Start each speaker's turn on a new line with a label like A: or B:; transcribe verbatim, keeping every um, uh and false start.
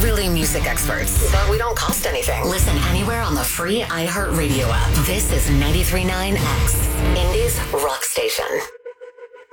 A: really music experts, but we don't cost anything. Listen anywhere on the free iHeartRadio app. This is ninety-three point nine X, Indy's rock station.